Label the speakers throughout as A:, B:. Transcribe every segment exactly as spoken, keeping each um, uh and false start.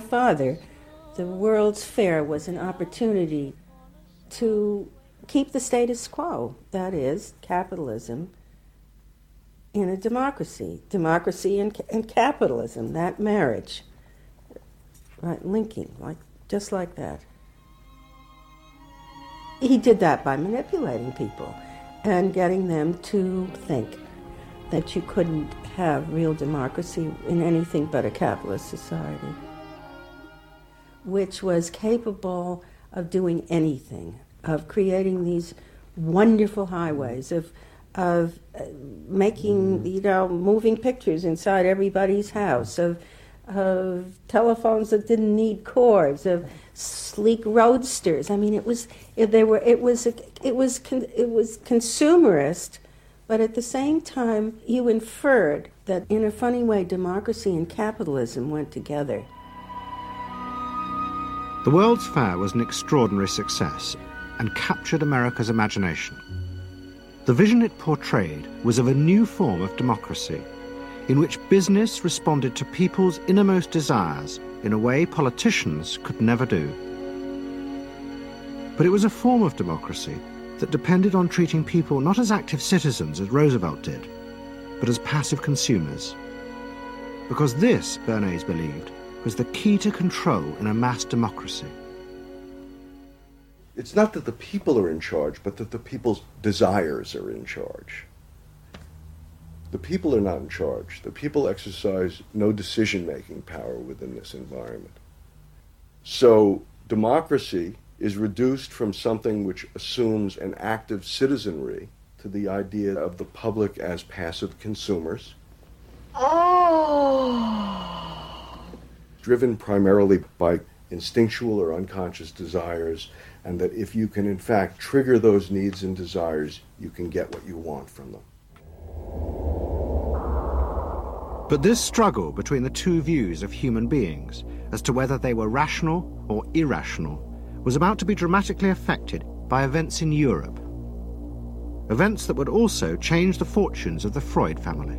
A: father, the World's Fair was an opportunity to keep the status quo, that is, capitalism, in a democracy. Democracy and, and capitalism, that marriage, right, linking, like just like that. He did that by manipulating people and getting them to think that you couldn't have real democracy in anything but a capitalist society, which was capable of doing anything, of creating these wonderful highways, of of uh, making, you know, moving pictures inside everybody's house, of of telephones that didn't need cords, of sleek roadsters. I mean, it was it, they were it was it was it was consumerist, but at the same time, you inferred that in a funny way, democracy and capitalism went together.
B: The World's Fair was an extraordinary success and captured America's imagination. The vision it portrayed was of a new form of democracy, in which business responded to people's innermost desires in a way politicians could never do. But it was a form of democracy that depended on treating people not as active citizens, as Roosevelt did, but as passive consumers. Because this, Bernays believed, was the key to control in a mass democracy.
C: It's not that the people are in charge, but that the people's desires are in charge. The people are not in charge. The people exercise no decision-making power within this environment. So democracy is reduced from something which assumes an active citizenry to the idea of the public as passive consumers. Oh. Driven primarily by instinctual or unconscious desires, and that if you can in fact trigger those needs and desires, you can get what you want from them.
B: But this struggle between the two views of human beings as to whether they were rational or irrational was about to be dramatically affected by events in Europe. Events that would also change the fortunes of the Freud family.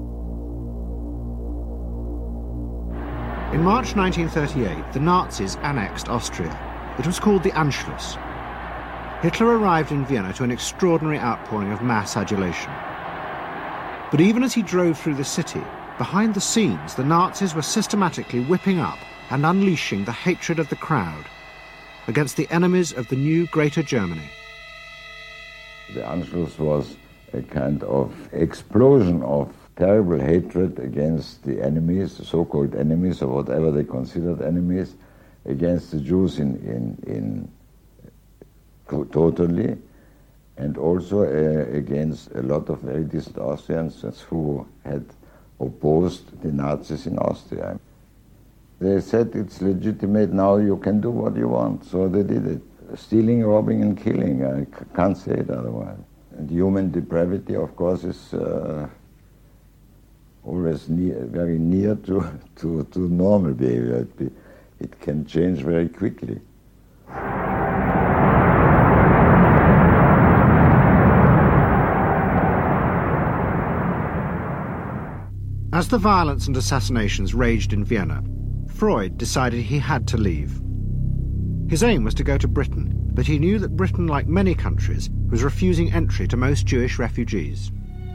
B: In March nineteen thirty-eight, the Nazis annexed Austria. It was called the Anschluss. Hitler arrived in Vienna to an extraordinary outpouring of mass adulation. But even as he drove through the city, behind the scenes, the Nazis were systematically whipping up and unleashing the hatred of the crowd against the enemies of the new Greater Germany.
D: The Anschluss was a kind of explosion of terrible hatred against the enemies, the so-called enemies, or whatever they considered enemies, against the Jews in, in, in totally, and also uh, against a lot of very decent Austrians who had opposed the Nazis in Austria. They said it's legitimate, now you can do what you want, so they did it. Stealing, robbing and killing, I can't say it otherwise. And human depravity, of course, is uh, always near, very near to, to, to normal behavior. It, be, it can change very quickly.
B: As the violence and assassinations raged in Vienna, Freud decided he had to leave. His aim was to go to Britain, but he knew that Britain, like many countries, was refusing entry to most Jewish refugees.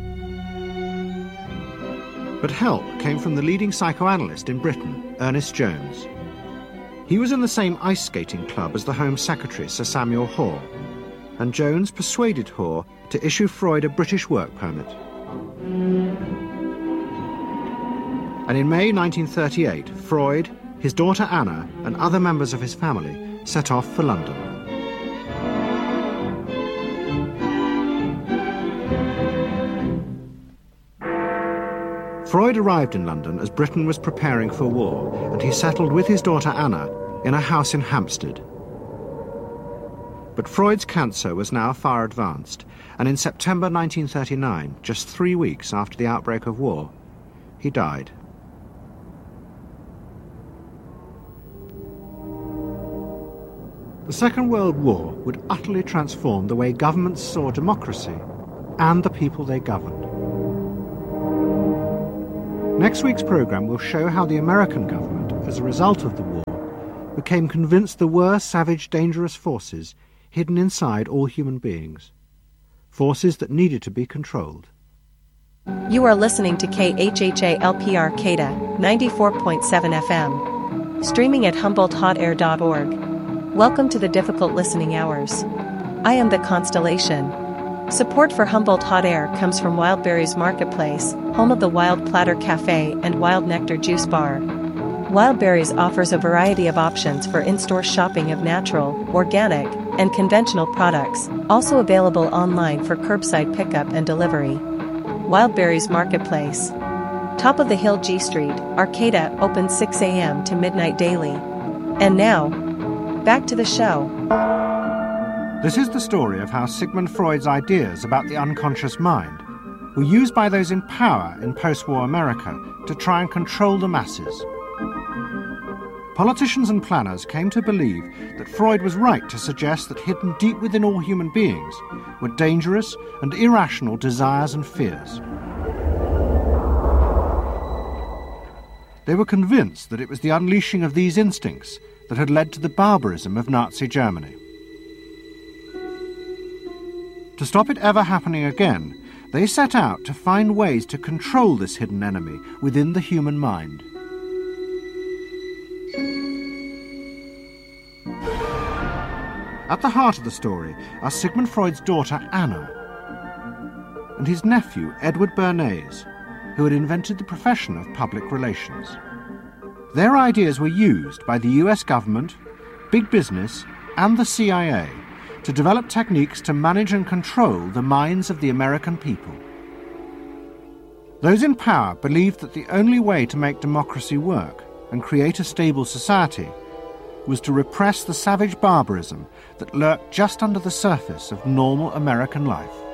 B: But help came from the leading psychoanalyst in Britain, Ernest Jones. He was in the same ice skating club as the Home Secretary, Sir Samuel Hoare, and Jones persuaded Hoare to issue Freud a British work permit. And in May nineteen thirty-eight, Freud, his daughter Anna, and other members of his family set off for London. Freud arrived in London as Britain was preparing for war, and he settled with his daughter Anna in a house in Hampstead. But Freud's cancer was now far advanced, and in September nineteen thirty-nine, just three weeks after the outbreak of war, he died. The Second World War would utterly transform the way governments saw democracy and the people they governed. Next week's programme will show how the American government, as a result of the war, became convinced there were savage, dangerous forces hidden inside all human beings, forces that needed to be controlled.
E: You are listening to K H H A L P R CADA ninety-four point seven F M, streaming at Humboldt Hot Air dot org. Welcome to the difficult listening hours. I am the Constellation. Support for Humboldt Hot Air comes from Wildberries Marketplace, home of the Wild Platter Cafe and Wild Nectar Juice Bar. Wildberries offers a variety of options for in-store shopping of natural, organic, and conventional products, also available online for curbside pickup and delivery. Wildberries Marketplace. Top of the Hill G Street, Arcata, open six a.m. to midnight daily. And now, back to the show.
B: This is the story of how Sigmund Freud's ideas about the unconscious mind were used by those in power in post-war America to try and control the masses. Politicians and planners came to believe that Freud was right to suggest that hidden deep within all human beings were dangerous and irrational desires and fears. They were convinced that it was the unleashing of these instincts that had led to the barbarism of Nazi Germany. To stop it ever happening again, they set out to find ways to control this hidden enemy within the human mind. At the heart of the story are Sigmund Freud's daughter Anna and his nephew Edward Bernays, who had invented the profession of public relations. Their ideas were used by the U S government, big business, and the C I A to develop techniques to manage and control the minds of the American people. Those in power believed that the only way to make democracy work and create a stable society was to repress the savage barbarism that lurked just under the surface of normal American life.